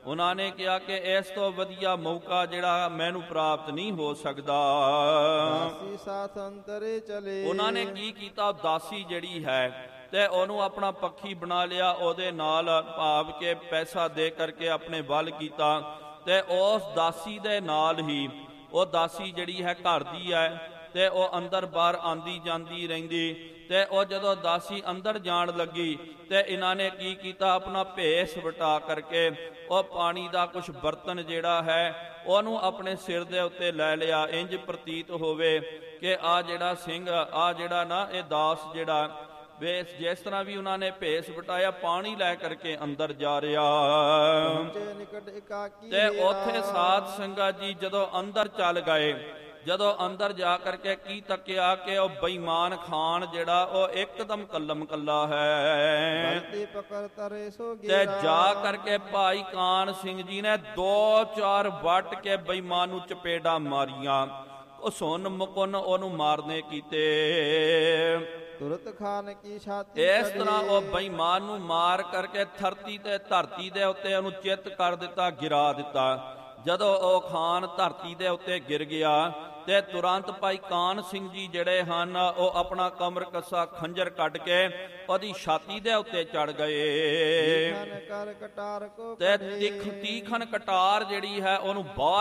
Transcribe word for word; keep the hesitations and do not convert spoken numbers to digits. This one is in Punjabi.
ਉਹਨਾਂ ਨੇ ਕਿਹਾ ਕਿ ਇਸ ਤੋਂ ਵਧੀਆ ਮੌਕਾ ਜਿਹੜਾ ਮੈਨੂੰ ਪ੍ਰਾਪਤ ਨਹੀਂ ਹੋ ਸਕਦਾ। ਦਾਸੀ ਸਾਥ ਅੰਤਰੇ ਚਲੇ। ਉਹਨਾਂ ਨੇ ਕੀ ਕੀਤਾ, ਦਾਸੀ ਜਿਹੜੀ ਹੈ ਤੇ ਉਹਨੂੰ ਆਪਣਾ ਪੱਖੀ ਬਣਾ ਲਿਆ, ਉਹਦੇ ਨਾਲ ਭਾਵ ਕੇ ਪੈਸਾ ਦੇ ਕਰਕੇ ਆਪਣੇ ਵੱਲ ਕੀਤਾ ਤੇ ਉਸ ਦਾਸੀ ਦੇ ਨਾਲ ਹੀ ਉਹ ਦਾਸੀ ਜਿਹੜੀ ਹੈ ਘਰ ਦੀ ਹੈ ਤੇ ਉਹ ਅੰਦਰ ਬਾਹਰ ਆਂਦੀ ਜਾਂਦੀ ਰਹਿੰਦੀ ਤੇ ਉਹ ਜਦੋਂ ਦਾਸੀ ਅੰਦਰ ਜਾਣ ਲੱਗੀ ਤੇ ਇਹਨਾਂ ਨੇ ਕੀ ਕੀਤਾ, ਆਪਣਾ ਭੇਸ ਵਟਾ ਕਰਕੇ ਉਹ ਪਾਣੀ ਦਾ ਕੁਝ ਬਰਤਨ ਜਿਹੜਾ ਹੈ ਉਹਨੂੰ ਆਪਣੇ ਸਿਰ ਦੇ ਉੱਤੇ ਲੈ ਲਿਆ। ਇੰਜ ਪ੍ਰਤੀਤ ਹੋਵੇ ਕਿ ਆ ਜਿਹੜਾ ਸਿੰਘ ਆ ਜਿਹੜਾ ਨਾ ਇਹ ਦਾਸ ਜਿਹੜਾ ਵੇਸ ਜਿਸ ਤਰ੍ਹਾਂ ਵੀ ਉਹਨਾਂ ਨੇ ਭੇਸ ਵਟਾਇਆ ਪਾਣੀ ਲੈ ਕਰਕੇ ਅੰਦਰ ਜਾ ਰਿਹਾ। ਤੇ ਉੱਥੇ ਸਾਧ ਸੰਗਤ ਜੀ ਜਦੋਂ ਅੰਦਰ ਚੱਲ ਗਏ, ਜਦੋਂ ਅੰਦਰ ਜਾ ਕਰਕੇ ਕੀ ਤੱਕਿਆ ਕਿ ਉਹ ਬੇਈਮਾਨ ਖਾਨ ਜਿਹੜਾ ਉਹ ਇੱਕਦਮ ਕੱਲਮ ਕੱਲਾ ਹੈ। ਤੇ ਜਾ ਕਰਕੇ ਭਾਈ ਕਾਨ ਸਿੰਘ ਜੀ ਨੇ ਦੋ ਚਾਰ ਵੱਟ ਕੇ ਬੇਈਮਾਨ ਨੂੰ ਚਪੇੜਾ ਮਾਰੀਆਂ, ਉਹ ਸੁਣ ਮੁਕੁਨ ਉਹਨੂੰ ਮਾਰਨੇ ਕੀਤੇ। ਤੁਰਤ ਖਾਨ ਕੀ ਛਾਤੀ ਇਸ ਤਰ੍ਹਾਂ ਉਹ ਬੇਈਮਾਨ ਨੂੰ ਮਾਰ ਕਰਕੇ ਧਰਤੀ ਤੇ ਧਰਤੀ ਦੇ ਉੱਤੇ ਉਹਨੂੰ ਚਿੱਤ ਕਰ ਦਿੱਤਾ, ਗਿਰਾ ਦਿੱਤਾ। ਜਦੋਂ ਉਹ ਖਾਨ ਧਰਤੀ ਦੇ ਉੱਤੇ ਗਿਰ ਗਿਆ ਤੇ ਤੁਰੰਤ ਭਾਈ ਕਾਨ ਸਿੰਘ ਜੀ ਜਿਹੜੇ ਹਨ ਉਹ ਆਪਣਾ ਕਮਰ ਕੱਸਾ ਖੰਜਰ ਕੱਢ ਕੇ ਉਹਦੀ ਛਾਤੀ ਦੇ ਉੱਤੇ ਚੜ ਗਏ ਤੇ ਤਿੱਖ ਤੀਖਨ ਕਟਾਰ ਜਿਹੜੀ ਹੈ ਉਹਨੂੰ ਬਾਹਰ